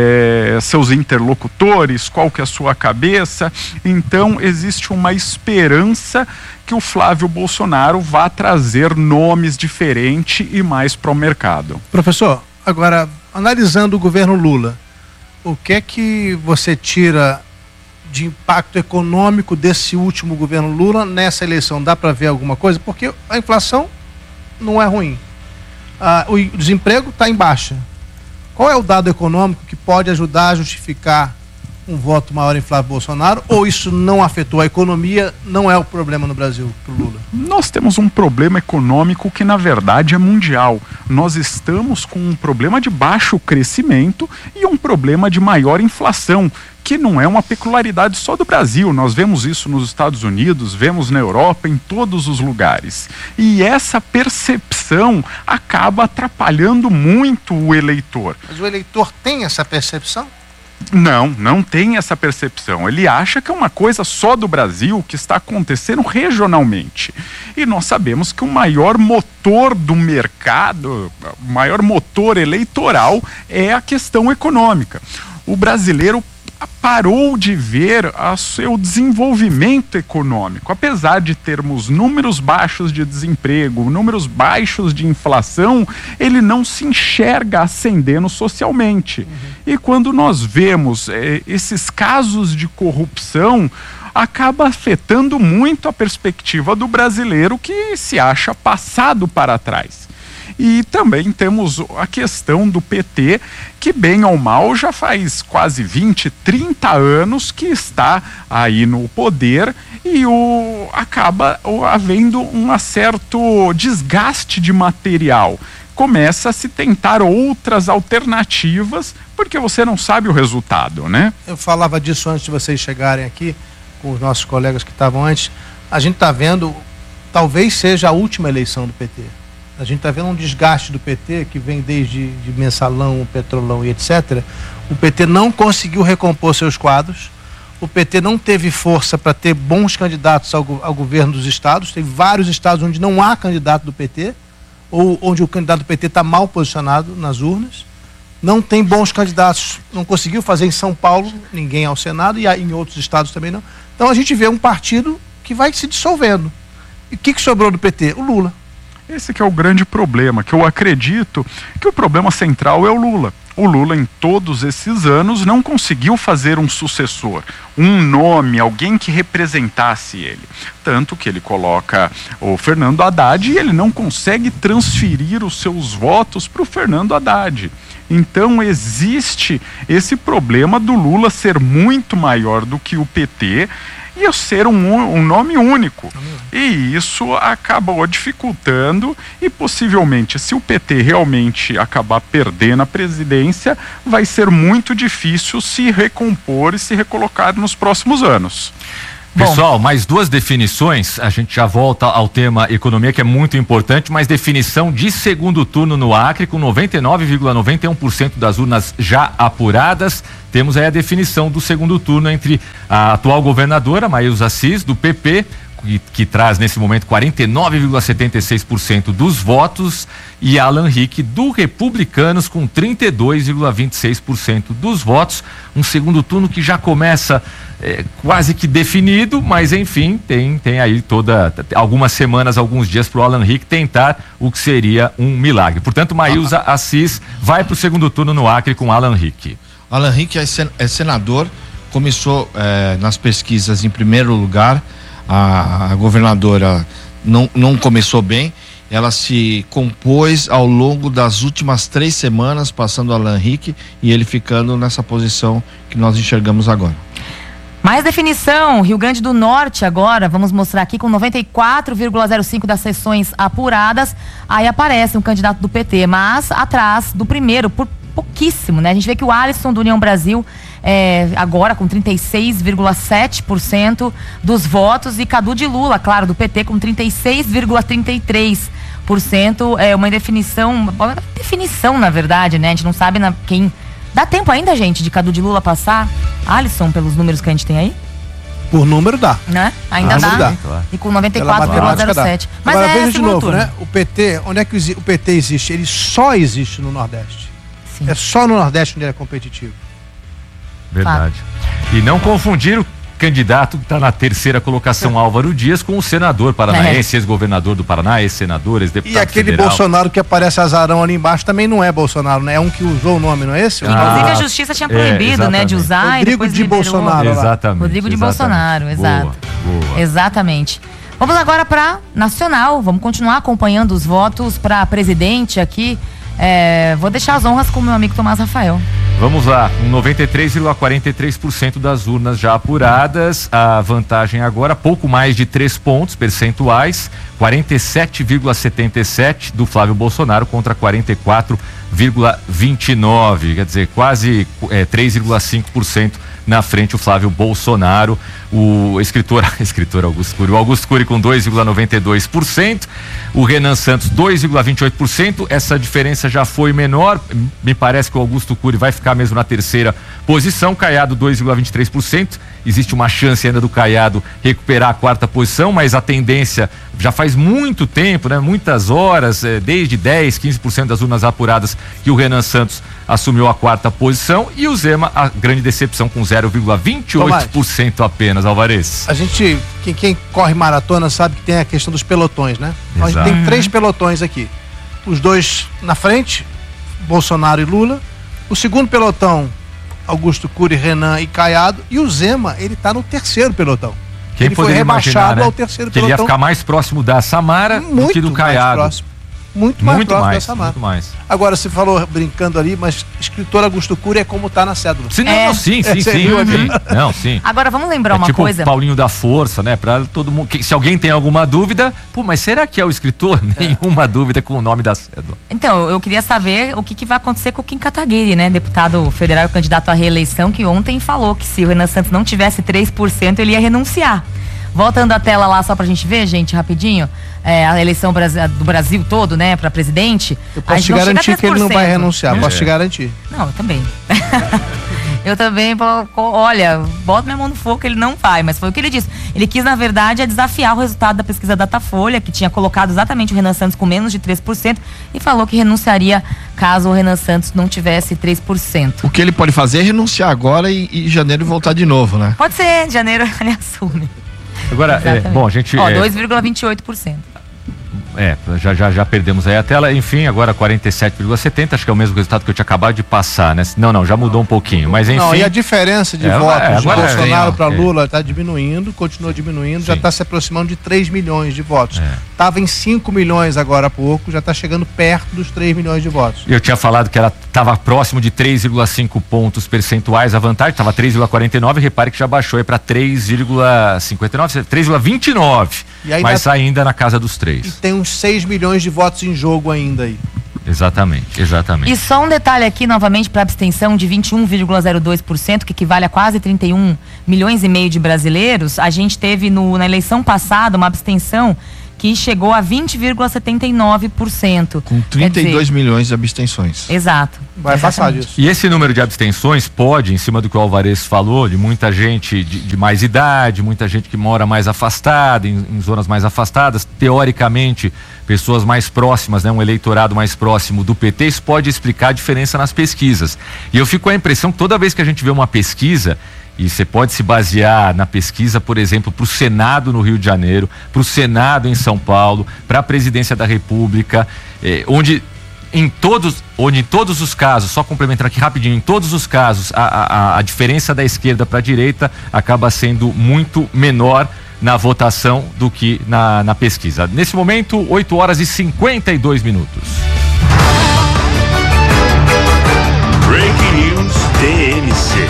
é, seus interlocutores, qual que é a sua cabeça. Então existe uma esperança que o Flávio Bolsonaro vá trazer nomes diferentes e mais para o mercado. Professor, agora, analisando o governo Lula, o que é que você tira de impacto econômico desse último governo Lula nessa eleição? Dá para ver alguma coisa? Porque a inflação não é ruim. Ah, o desemprego está em baixa. Qual é o dado econômico que pode ajudar a justificar um voto maior em Flávio Bolsonaro? Ou isso não afetou a economia, não é o problema no Brasil para o Lula? Nós temos um problema econômico que na verdade é mundial. Nós estamos com um problema de baixo crescimento e um problema de maior inflação, que não é uma peculiaridade só do Brasil. Nós vemos isso nos Estados Unidos, vemos na Europa, em todos os lugares. E essa percepção acaba atrapalhando muito o eleitor. Mas o eleitor tem essa percepção? Não, não tem essa percepção. Ele acha que é uma coisa só do Brasil, que está acontecendo regionalmente. E nós sabemos que o maior motor do mercado, o maior motor eleitoral é a questão econômica. O brasileiro parou de ver o seu desenvolvimento econômico. Apesar de termos números baixos de desemprego, números baixos de inflação, ele não se enxerga ascendendo socialmente. Uhum. E quando nós vemos eh, esses casos de corrupção, acaba afetando muito a perspectiva do brasileiro que se acha passado para trás. E também temos a questão do P T, que bem ou mal já faz quase vinte, trinta anos que está aí no poder e o, acaba o, havendo um certo desgaste de material. Começa a se tentar outras alternativas, porque você não sabe o resultado, né? Eu falava disso antes de vocês chegarem aqui, com os nossos colegas que estavam antes. A gente está vendo, talvez seja a última eleição do P T. A gente está vendo um desgaste do P T que vem desde de mensalão, petrolão e etcétera. O P T não conseguiu recompor seus quadros. O P T não teve força para ter bons candidatos ao, ao governo dos estados. Tem vários estados onde não há candidato do P T, ou onde o candidato do P T está mal posicionado nas urnas. Não tem bons candidatos, não conseguiu fazer em São Paulo, ninguém ao Senado, e em outros estados também não. Então a gente vê um partido que vai se dissolvendo. E o que, que sobrou do P T? O Lula. Esse que é o grande problema, que eu acredito que o problema central é o Lula. O Lula, em todos esses anos, não conseguiu fazer um sucessor, um nome, alguém que representasse ele. Tanto que ele coloca o Fernando Haddad e ele não consegue transferir os seus votos para o Fernando Haddad. Então existe esse problema do Lula ser muito maior do que o P T e eu ser um, um nome único. E isso acabou dificultando e possivelmente, se o P T realmente acabar perdendo a presidência, vai ser muito difícil se recompor e se recolocar nos próximos anos. Pessoal, mais duas definições, a gente já volta ao tema economia, que é muito importante, mas definição de segundo turno no Acre, com noventa e nove vírgula noventa e um por cento das urnas já apuradas. Temos aí a definição do segundo turno entre a atual governadora, Maísa Assis, do P P, que, que traz nesse momento quarenta e nove vírgula setenta e seis por cento dos votos, e Alan Rick, do Republicanos, com trinta e dois vírgula vinte e seis por cento dos votos. Um segundo turno que já começa é, quase que definido, mas enfim, tem, tem aí toda algumas semanas, alguns dias para o Alan Rick tentar o que seria um milagre. Portanto, Maísa ah. Assis vai para o segundo turno no Acre com Alan Rick. Alan Rick é, sen é senador, começou é, nas pesquisas em primeiro lugar. A, a governadora não, não começou bem, ela se compôs ao longo das últimas três semanas, passando o Alan Rick e ele ficando nessa posição que nós enxergamos agora. Mais definição, Rio Grande do Norte agora, vamos mostrar aqui com noventa e quatro vírgula zero cinco das sessões apuradas, aí aparece um candidato do P T, mas atrás do primeiro, por pouquíssimo, né? A gente vê que o Alisson do União Brasil é, agora com trinta e seis vírgula sete por cento dos votos e Cadu de Lula, claro, do P T com trinta e seis vírgula trinta e três por cento, é uma definição, uma definição na verdade, né? A gente não sabe na, quem... Dá tempo ainda, gente, de Cadu de Lula passar Alisson pelos números que a gente tem aí? Por número dá. Né? Ainda ah, dá. dá. E com noventa e quatro vírgula zero sete. Mas agora, é veja de novo, turno. né? O P T, onde é que o P T existe? Ele só existe no Nordeste. Sim. É só no Nordeste onde ele é competitivo. Verdade. E não confundir o candidato que está na terceira colocação, Álvaro Dias, com o senador paranaense, é. ex-governador do Paraná, ex-senador, ex-deputado E aquele federal. Bolsonaro que aparece azarão ali embaixo também não é Bolsonaro, né? É um que usou o nome, não é esse? Inclusive ah, a justiça tinha proibido, é, né, de usar. Rodrigo e de liberou. Bolsonaro. Exatamente. Rodrigo de exatamente. Bolsonaro, exato. Boa, boa. Exatamente. Vamos agora para nacional, vamos continuar acompanhando os votos para presidente aqui. É, vou deixar as honras com o meu amigo Tomás Rafael. Vamos lá, com noventa e três vírgula quarenta e três por cento das urnas já apuradas, a vantagem agora, pouco mais de três pontos percentuais, quarenta e sete vírgula setenta e sete do Flávio Bolsonaro contra quarenta e quatro vírgula vinte e nove, quer dizer, quase é, três vírgula cinco por cento na frente o Flávio Bolsonaro, o escritor, escritor Augusto Cury, o Augusto Cury com dois vírgula noventa e dois por cento, o Renan Santos dois vírgula vinte e oito por cento, essa diferença já foi menor, me parece que o Augusto Cury vai ficar mesmo na terceira posição, Caiado dois vírgula vinte e três por cento, existe uma chance ainda do Caiado recuperar a quarta posição, mas a tendência já faz muito tempo, né? Muitas horas, eh, desde dez, quinze por cento das urnas apuradas que o Renan Santos assumiu a quarta posição e o Zema a grande decepção com zero vírgula vinte e oito por cento apenas, Alvarez. A gente, quem, quem corre maratona sabe que tem a questão dos pelotões, né? Então, a gente tem três pelotões aqui. Os dois na frente, Bolsonaro e Lula. O segundo pelotão, Augusto Cury, Renan e Caiado. E o Zema, ele tá no terceiro pelotão. Quem ele foi rebaixado imaginar, né? ao terceiro que pelotão. ele ia ficar mais próximo da Samara muito do que do Caiado. Mais próximo. Muito mais muito próximo mais, da Samara. muito mais. Agora, você falou brincando ali, mas escritor Augusto Cury é como tá na cédula. Sim, É. não, sim, sim, É, sim, sim, sim. Não, sim. Agora vamos lembrar É uma tipo coisa. o Paulinho da Força, né? Pra todo mundo. que- Se alguém tem alguma dúvida, pô, mas será que é o escritor? Nenhuma dúvida com o nome da cédula. Então, eu queria saber o que, que vai acontecer com o Kim Kataguiri, né? Deputado federal e candidato à reeleição, que ontem falou que se o Renan Santos não tivesse três por cento, ele ia renunciar. Voltando a tela lá só pra gente ver, gente, rapidinho, é, a eleição brasi- do Brasil todo, né, pra presidente. Eu a posso gente te não chega a garantir que ele não vai três por cento. renunciar, É. posso te garantir. Não, eu também. Eu também, pô, olha, bota minha mão no fogo que ele não vai, mas foi o que ele disse. Ele quis, na verdade, é desafiar o resultado da pesquisa Datafolha, que tinha colocado exatamente o Renan Santos com menos de três por cento e falou que renunciaria caso o Renan Santos não tivesse três por cento. O que ele pode fazer é renunciar agora e em janeiro voltar de novo, né? Pode ser, em janeiro ele assume. Agora, é, Exatamente. bom, a gente. Ó, é, dois vírgula vinte e oito por cento. É, já, já, já perdemos aí a tela, enfim, agora quarenta e sete vírgula setenta, acho que é o mesmo resultado que eu tinha acabado de passar, né? Não, não, já mudou um pouquinho, mas enfim. Não, e a diferença de É, votos é, de agora é, Bolsonaro é, para é. Lula está diminuindo, continua diminuindo, já Sim. está se aproximando de três milhões de votos. É. Estava em cinco milhões agora há pouco, já está chegando perto dos três milhões de votos. Eu tinha falado que ela estava próximo de três vírgula cinco pontos percentuais a vantagem, estava três vírgula quarenta e nove, repare que já baixou aí para três vírgula cinquenta e nove, três vírgula vinte e nove, E ainda- mas ainda na casa dos E três. tem uns seis milhões de votos em jogo ainda aí. Exatamente, exatamente. E só um detalhe aqui, novamente, para abstenção de vinte e um vírgula zero dois por cento, que equivale a quase trinta e um milhões e meio de brasileiros. A gente teve no, na eleição passada uma abstenção que chegou a vinte vírgula setenta e nove por cento. Com trinta e dois milhões de abstenções. Exato. Vai passar disso. E esse número de abstenções pode, em cima do que o Alvarez falou, de muita gente de, de mais idade, muita gente que mora mais afastada, em, em zonas mais afastadas, teoricamente, pessoas mais próximas, né, um eleitorado mais próximo do P T, isso pode explicar a diferença nas pesquisas. E eu fico com a impressão que toda vez que a gente vê uma pesquisa, e você pode se basear na pesquisa, por exemplo, para o Senado no Rio de Janeiro, para o Senado em São Paulo, para a Presidência da República, eh, onde em todos, onde em todos os casos, só complementando aqui rapidinho, em todos os casos a, a, a diferença da esquerda para a direita acaba sendo muito menor na votação do que na, na pesquisa. Nesse momento, oito horas e cinquenta e dois minutos. Breaking News T M C.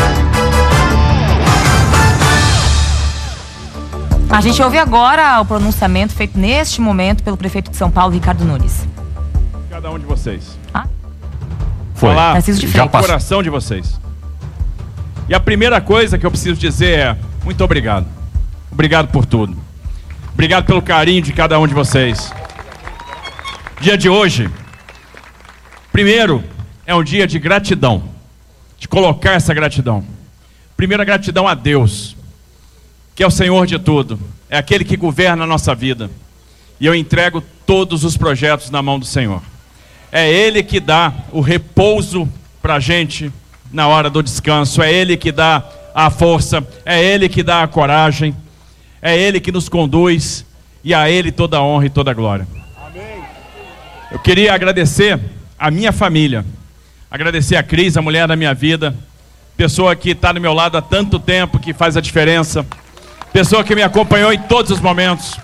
A gente ouve agora o pronunciamento feito neste momento pelo prefeito de São Paulo, Ricardo Nunes. Cada um de vocês. Ah? Foi. Falar Preciso de o coração de vocês. E a primeira coisa que eu preciso dizer é muito obrigado. Obrigado por tudo. Obrigado pelo carinho de cada um de vocês. Dia de hoje, primeiro, é um dia de gratidão. De colocar essa gratidão. Primeiro, a gratidão a Deus, que é o Senhor de tudo, é aquele que governa a nossa vida. E eu entrego todos os projetos na mão do Senhor. É Ele que dá o repouso para a gente na hora do descanso, é Ele que dá a força, é Ele que dá a coragem, é Ele que nos conduz, e a Ele toda a honra e toda a glória. Amém. Eu queria agradecer a minha família, agradecer a Cris, a mulher da minha vida, pessoa que está do meu lado há tanto tempo, que faz a diferença, pessoa que me acompanhou em todos os momentos.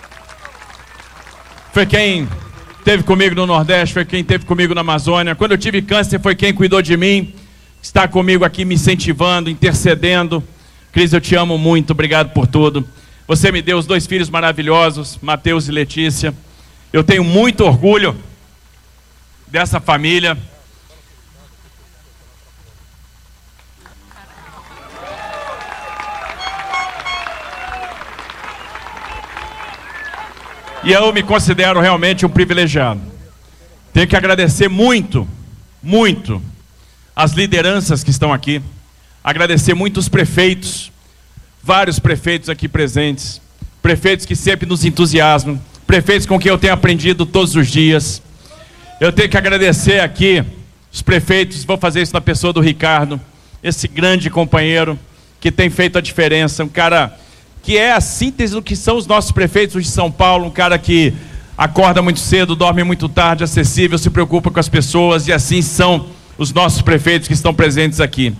Foi quem esteve comigo no Nordeste, foi quem esteve comigo na Amazônia. Quando eu tive câncer, foi quem cuidou de mim. Está comigo aqui me incentivando, intercedendo. Cris, eu te amo muito, obrigado por tudo. Você me deu os dois filhos maravilhosos, Mateus e Letícia. Eu tenho muito orgulho dessa família. E eu me considero realmente um privilegiado. Tenho que agradecer muito, muito as lideranças que estão aqui. Agradecer muito os prefeitos, vários prefeitos aqui presentes. Prefeitos que sempre nos entusiasmam. Prefeitos com quem eu tenho aprendido todos os dias. Eu tenho que agradecer aqui os prefeitos, vou fazer isso na pessoa do Ricardo, esse grande companheiro que tem feito a diferença, um cara que é a síntese do que são os nossos prefeitos de São Paulo, um cara que acorda muito cedo, dorme muito tarde, acessível, se preocupa com as pessoas, e assim são os nossos prefeitos que estão presentes aqui.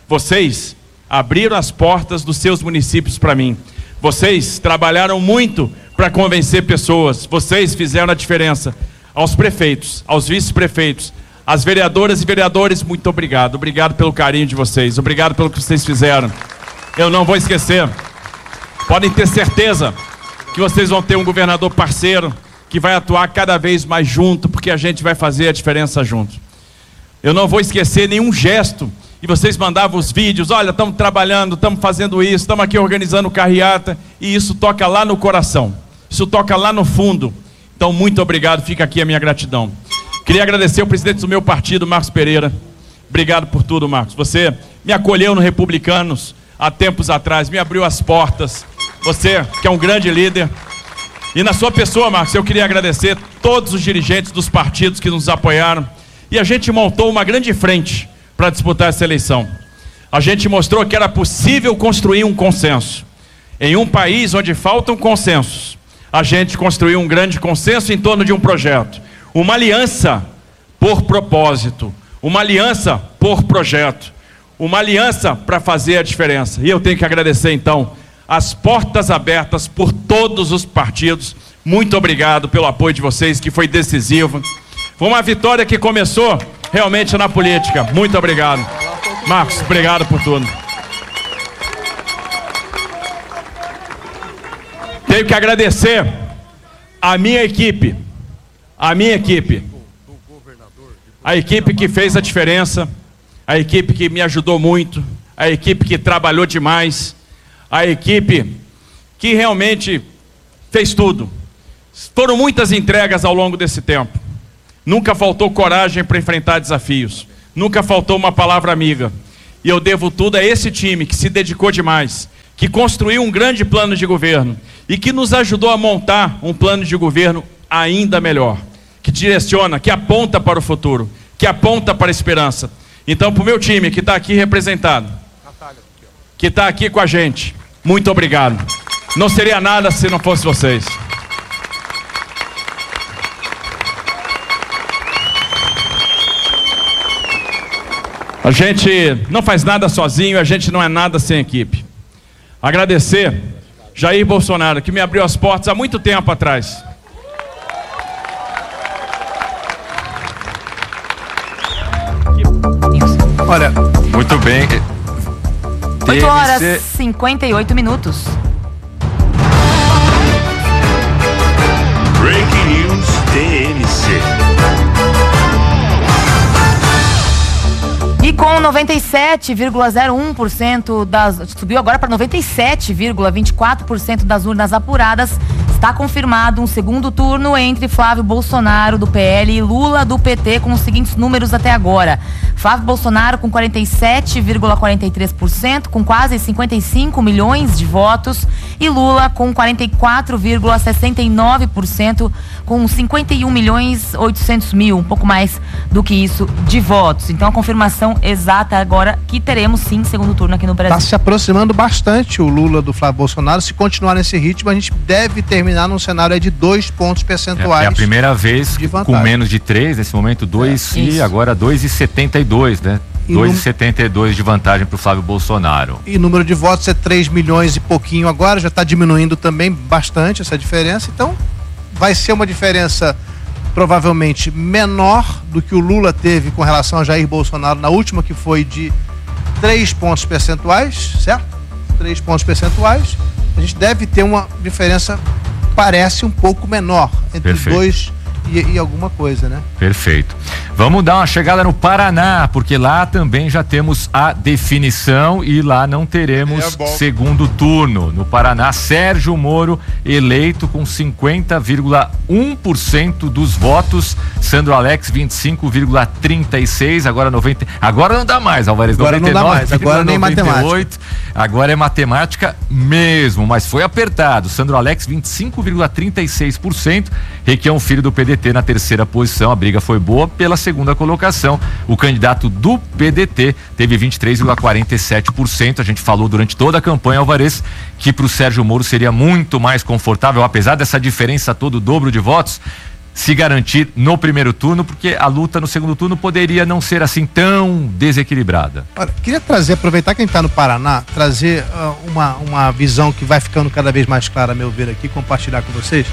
Vocês abriram as portas dos seus municípios para mim. Vocês trabalharam muito para convencer pessoas. Vocês fizeram a diferença. Aos prefeitos, aos vice-prefeitos, às vereadoras e vereadores, muito obrigado. Obrigado pelo carinho de vocês. Obrigado pelo que vocês fizeram. Eu não vou esquecer. Podem ter certeza que vocês vão ter um governador parceiro que vai atuar cada vez mais junto, porque a gente vai fazer a diferença junto. Eu não vou esquecer nenhum gesto. E vocês mandavam os vídeos, olha, estamos trabalhando, estamos fazendo isso, estamos aqui organizando carreata, e isso toca lá no coração, isso toca lá no fundo. Então, muito obrigado, fica aqui a minha gratidão. Queria agradecer ao presidente do meu partido, Marcos Pereira. Obrigado por tudo, Marcos. Você me acolheu no Republicanos há tempos atrás, me abriu as portas. Você, que é um grande líder. E na sua pessoa, Marcos, eu queria agradecer todos os dirigentes dos partidos que nos apoiaram. E a gente montou uma grande frente para disputar essa eleição. A gente mostrou que era possível construir um consenso. Em um país onde faltam consensos, a gente construiu um grande consenso em torno de um projeto. Uma aliança por propósito. Uma aliança por projeto. Uma aliança para fazer a diferença. E eu tenho que agradecer, então, as portas abertas por todos os partidos. Muito obrigado pelo apoio de vocês, que foi decisivo. Foi uma vitória que começou realmente na política. Muito obrigado. Marcos, obrigado por tudo. Tenho que agradecer a minha equipe, a minha equipe, a equipe que fez a diferença, a equipe que me ajudou muito, a equipe que trabalhou demais, a equipe que realmente fez tudo. Foram muitas entregas ao longo desse tempo. Nunca faltou coragem para enfrentar desafios. Nunca faltou uma palavra amiga. E eu devo tudo a esse time que se dedicou demais, que construiu um grande plano de governo e que nos ajudou a montar um plano de governo ainda melhor, que direciona, que aponta para o futuro, que aponta para a esperança. Então, para o meu time que está aqui representado, que está aqui com a gente, muito obrigado. Não seria nada se não fosse vocês. A gente não faz nada sozinho, a gente não é nada sem equipe. Agradecer Jair Bolsonaro, que me abriu as portas há muito tempo atrás. Olha, muito bem. oito horas e cinquenta e oito minutos. Breaking News T M C. E com noventa e sete vírgula zero um por cento das... Subiu agora para noventa e sete vírgula vinte e quatro por cento das urnas apuradas, está confirmado um segundo turno entre Flávio Bolsonaro, do P L, e Lula, do P T, com os seguintes números até agora. Flávio Bolsonaro com quarenta e sete vírgula quarenta e três por cento, com quase cinquenta e cinco milhões de votos, e Lula com quarenta e quatro vírgula sessenta e nove por cento, com cinquenta e um milhões e oitocentos mil, um pouco mais do que isso, de votos. Então a confirmação exata agora que teremos sim segundo turno aqui no Brasil. Está se aproximando bastante o Lula do Flávio Bolsonaro. Se continuar nesse ritmo, a gente deve terminar num cenário de dois pontos percentuais. É, é a primeira vez com menos de três, nesse momento dois, é, e agora dois vírgula setenta e dois, né? dois vírgula setenta e dois de vantagem para o Flávio Bolsonaro. E número de votos é três milhões e pouquinho agora, já está diminuindo também bastante essa diferença. Então, vai ser uma diferença provavelmente menor do que o Lula teve com relação a Jair Bolsonaro na última, que foi de três pontos percentuais, certo? três pontos percentuais. A gente deve ter uma diferença, parece um pouco menor, entre dois e, e alguma coisa, né? Perfeito. Vamos dar uma chegada no Paraná, porque lá também já temos a definição e lá não teremos é segundo turno. No Paraná, Sérgio Moro eleito com cinquenta vírgula um por cento dos votos, Sandro Alex vinte e cinco vírgula trinta e seis, agora noventa, agora não dá mais, Alvarez, agora noventa e nove, não dá mais, agora nem matemática. Agora é matemática mesmo, mas foi apertado. Sandro Alex vinte e cinco vírgula trinta e seis por cento, Requião Filho do P D T na terceira posição. A briga foi boa pela segunda colocação. O candidato do P D T teve vinte e três vírgula quarenta e sete por cento. A gente falou durante toda a campanha, Alvarez, que para o Sérgio Moro seria muito mais confortável, apesar dessa diferença toda, o dobro de votos, se garantir no primeiro turno, porque a luta no segundo turno poderia não ser assim tão desequilibrada. Olha, queria trazer, aproveitar que a gente está no Paraná, trazer uh, uma, uma visão que vai ficando cada vez mais clara, a meu ver aqui, compartilhar com vocês.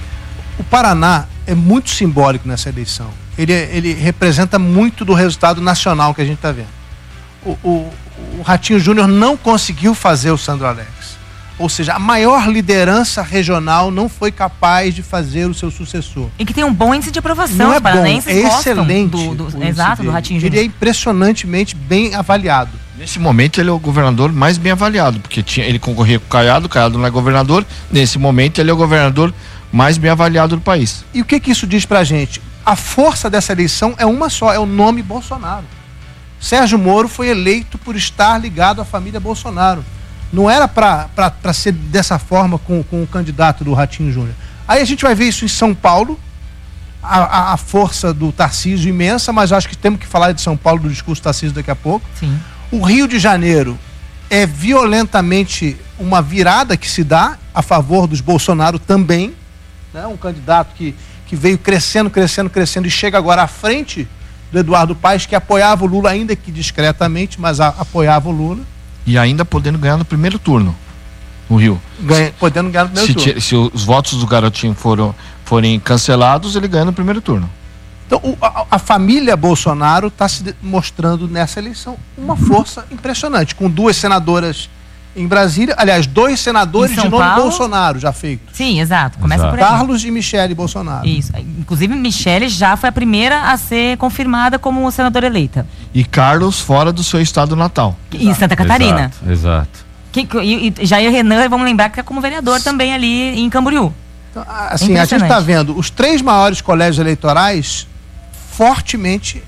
O Paraná é muito simbólico nessa eleição. Ele, ele representa muito do resultado nacional que a gente está vendo. O, o, o Ratinho Júnior não conseguiu fazer o Sandro Alex. Ou seja, a maior liderança regional não foi capaz de fazer o seu sucessor. E que tem um bom índice de aprovação. Não os é bom, paranaenses é excelente. Do, do, exato, do Ratinho Júnior. Ele é impressionantemente bem avaliado. Nesse momento ele é o governador mais bem avaliado, porque tinha, ele concorria com o Caiado, o Caiado não é governador. Nesse momento ele é o governador mais bem avaliado do país. E o que que isso diz pra gente? A força dessa eleição é uma só, é o nome Bolsonaro. Sérgio Moro foi eleito por estar ligado à família Bolsonaro. Não era para ser dessa forma com, com o candidato do Ratinho Júnior. Aí a gente vai ver isso em São Paulo, a, a, a força do Tarcísio imensa, mas acho que temos que falar de São Paulo, do discurso do Tarcísio daqui a pouco. Sim. O Rio de Janeiro é violentamente uma virada que se dá a favor dos Bolsonaro também, né? Um candidato que, que veio crescendo, crescendo, crescendo e chega agora à frente do Eduardo Paes, que apoiava o Lula, ainda que discretamente, mas a, apoiava o Lula. E ainda podendo ganhar no primeiro turno, no Rio. Ganha, podendo ganhar no primeiro se, turno. Se os votos do garotinho foram, forem cancelados, ele ganha no primeiro turno. Então, o, a, a família Bolsonaro está se mostrando nessa eleição uma força impressionante, com duas senadoras Em Brasília, aliás, dois senadores Em São de nome Paulo? Bolsonaro já feito. Sim, exato. Começa Exato. por aí. Carlos e Michele Bolsonaro. Isso. Inclusive, Michele já foi a primeira a ser confirmada como senadora eleita. E Carlos fora do seu estado natal. Em Santa Catarina. Exato, exato. Que, e, e Jair Renan, vamos lembrar que é como vereador também ali em Camboriú. Então, assim, a gente Impressionante. está vendo os três maiores colégios eleitorais fortemente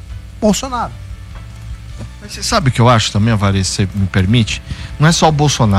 Bolsonaro. Mas você sabe o que eu acho também, Alvarez, se você me permite? Não é só o Bolsonaro.